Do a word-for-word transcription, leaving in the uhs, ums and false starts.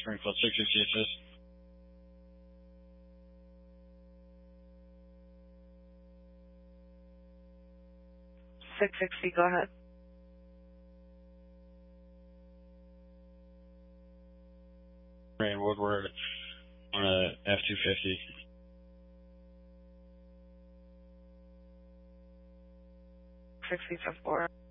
Springfield six sixty assist. six sixty, go ahead. Rand Woodward on a F two fifty. sixty to four.